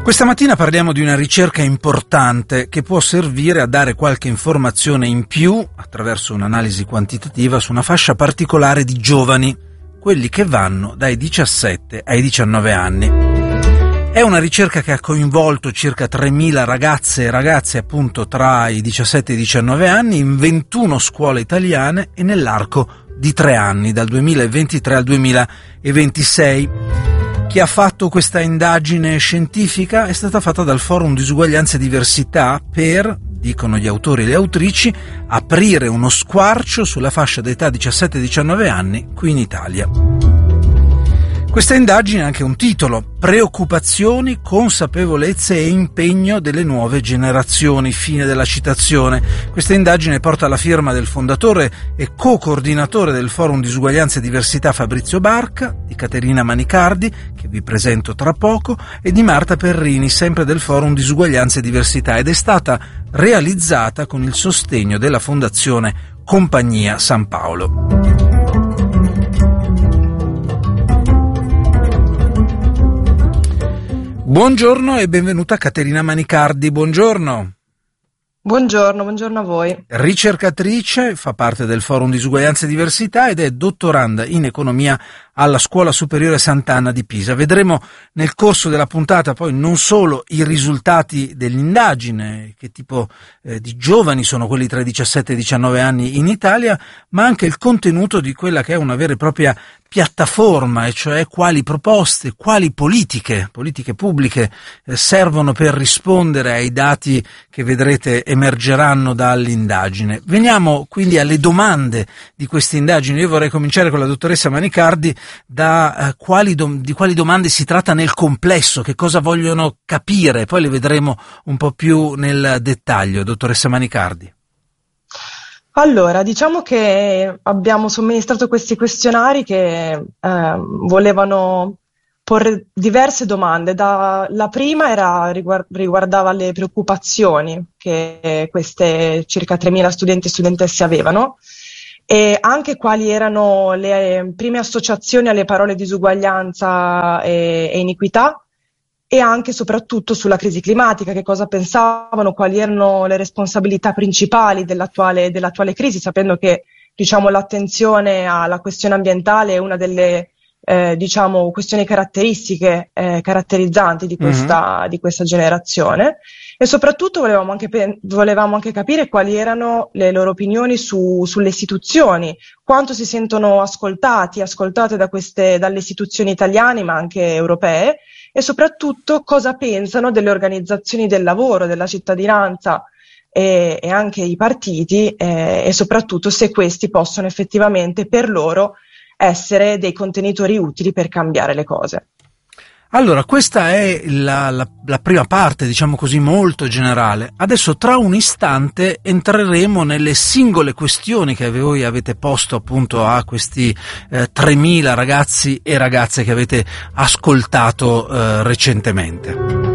Questa mattina parliamo di una ricerca importante che può servire a dare qualche informazione in più attraverso un'analisi quantitativa su una fascia particolare di giovani, quelli che vanno dai 17 ai 19 anni. È una ricerca che ha coinvolto circa 3.000 ragazze e ragazzi appunto tra i 17 e i 19 anni in 21 scuole italiane e nell'arco di 3 anni, dal 2023 al 2026. Chi ha fatto questa indagine scientifica è stata fatta dal Forum Disuguaglianza e Diversità per, dicono gli autori e le autrici, aprire uno squarcio sulla fascia d'età 17-19 anni qui in Italia. Questa indagine ha anche un titolo: Preoccupazioni, consapevolezze e impegno delle nuove generazioni. Fine della citazione. Questa indagine porta la firma del fondatore e co-coordinatore del Forum Disuguaglianza e Diversità Fabrizio Barca, di Caterina Manicardi, che vi presento tra poco, e di Marta Perrini, sempre del Forum Disuguaglianza e Diversità, ed è stata realizzata con il sostegno della Fondazione Compagnia San Paolo. Buongiorno e benvenuta Caterina Manicardi, buongiorno. Buongiorno a voi. Ricercatrice, fa parte del Forum Disuguaglianza e Diversità ed è dottoranda in economia alla Scuola Superiore Sant'Anna di Pisa. Vedremo nel corso della puntata poi non solo i risultati dell'indagine, che tipo di giovani sono quelli tra i 17 e i 19 anni in Italia, ma anche il contenuto di quella che è una vera e propria piattaforma, e cioè quali proposte, quali politiche pubbliche servono per rispondere ai dati che vedrete emergeranno dall'indagine. Veniamo quindi alle domande di questa indagine. Io vorrei cominciare con la dottoressa Manicardi da di quali domande si tratta nel complesso, che cosa vogliono capire, poi le vedremo un po' più nel dettaglio. Dottoressa Manicardi. Allora, diciamo che abbiamo somministrato questi questionari che volevano porre diverse domande. La prima riguardava le preoccupazioni che queste circa 3.000 studenti e studentesse avevano, e anche quali erano le prime associazioni alle parole disuguaglianza e iniquità, e anche e soprattutto sulla crisi climatica, che cosa pensavano, quali erano le responsabilità principali dell'attuale crisi, sapendo che l'attenzione alla questione ambientale è una delle questioni caratterizzanti di questa generazione. E soprattutto volevamo anche capire quali erano le loro opinioni sulle istituzioni, quanto si sentono ascoltate dalle istituzioni italiane ma anche europee, e soprattutto cosa pensano delle organizzazioni del lavoro, della cittadinanza e anche i partiti, e soprattutto se questi possono effettivamente per loro essere dei contenitori utili per cambiare le cose. Allora, questa è la prima parte, diciamo così, molto generale. Adesso tra un istante entreremo nelle singole questioni che voi avete posto appunto a questi 3.000 ragazzi e ragazze che avete ascoltato recentemente.